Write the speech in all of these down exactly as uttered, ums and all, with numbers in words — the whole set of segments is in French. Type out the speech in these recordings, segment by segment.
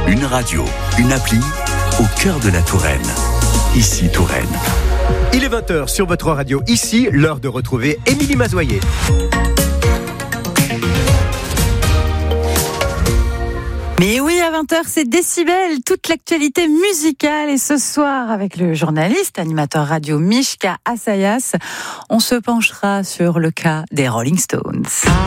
Une radio, une appli, au cœur de la Touraine. Ici Touraine. Il est vingt heures sur votre radio. Ici, l'heure de retrouver Émilie Mazoyer. Mais oui, à vingt heures, c'est Décibel, toute l'actualité musicale. Et ce soir, avec le journaliste, animateur radio Mishka Assayas, on se penchera sur le cas des Rolling Stones.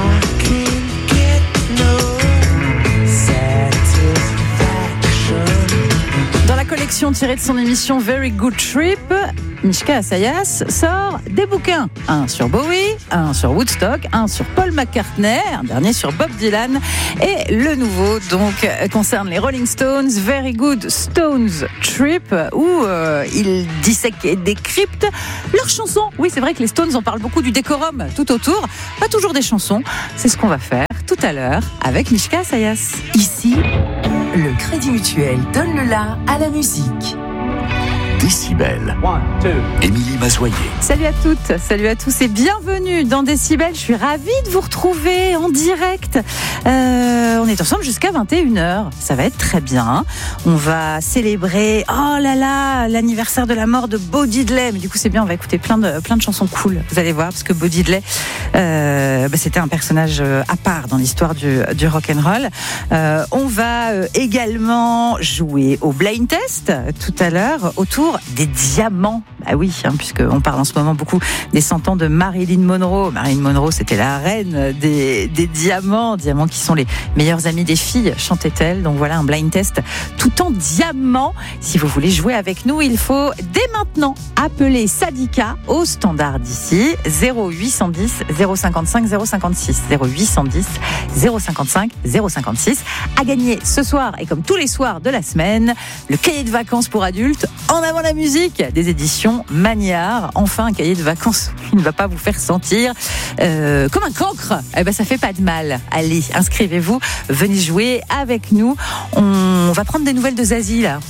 Dans la collection tirée de son émission Very Good Trip, Mishka Assayas sort des bouquins. Un sur Bowie, un sur Woodstock, un sur Paul McCartney, un dernier sur Bob Dylan. Et le nouveau, donc, concerne les Rolling Stones, Very Good Stones Trip, où euh, il dissèque et décrypte leurs chansons. Oui, c'est vrai que les Stones en parlent beaucoup du décorum tout autour, pas toujours des chansons. C'est ce qu'on va faire tout à l'heure avec Mishka Assayas. Ici, le Crédit Mutuel donne le la à la musique. Décibel. Émilie Mazoyer. Salut à toutes, salut à tous et bienvenue dans Décibel. Je suis ravie de vous retrouver en direct. Euh, on est ensemble jusqu'à vingt et une heures. Ça va être très bien. On va célébrer, oh là là, l'anniversaire de la mort de Bo Diddley. Mais du coup, c'est bien, on va écouter plein de, plein de chansons cool. Vous allez voir, parce que Bo Diddley, euh, bah, c'était un personnage à part dans l'histoire du, du rock'n'roll. Euh, on va également jouer au blind test tout à l'heure autour des diamants. Ah oui, hein, puisqu'on parle en ce moment beaucoup des cent ans de Marilyn Monroe. Marilyn Monroe, c'était la reine des, des diamants, diamants qui sont les meilleurs amis des filles, chantait-elle. Donc voilà, un blind test tout en diamants. Si vous voulez jouer avec nous, il faut dès maintenant appeler Sadika au standard d'ici, zéro huit cent dix zéro cinquante-cinq zéro cinquante-six, zéro huit cent dix zéro cinquante-cinq zéro cinquante-six. À gagner ce soir, et comme tous les soirs de la semaine, le cahier de vacances pour adultes, En avant la musique, des éditions Magnard. Enfin, un cahier de vacances qui ne va pas vous faire sentir euh, comme un cancre. Eh ben, ça fait pas de mal. Allez, inscrivez-vous, venez jouer avec nous. On va prendre des nouvelles de Zazie, là.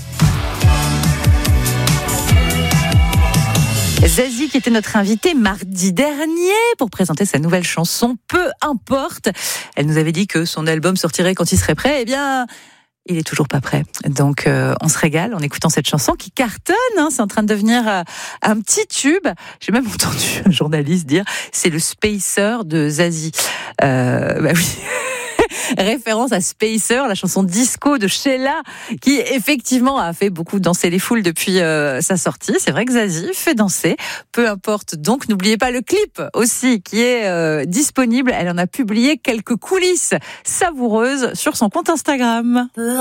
Zazie qui était notre invitée mardi dernier pour présenter sa nouvelle chanson Peu importe. Elle nous avait dit que son album sortirait quand il serait prêt. Eh bien, il est toujours pas prêt. Donc euh, on se régale en écoutant cette chanson qui cartonne, hein, c'est en train de devenir euh, un petit tube. J'ai même entendu un journaliste dire c'est le Spacer de Zazie. Euh, bah oui. Référence à Spacer, la chanson disco de Sheila, qui effectivement a fait beaucoup danser les foules depuis euh, sa sortie. C'est vrai que Zazie fait danser, peu importe. Donc n'oubliez pas le clip aussi qui est euh, disponible. Elle en a publié quelques coulisses savoureuses sur son compte Instagram.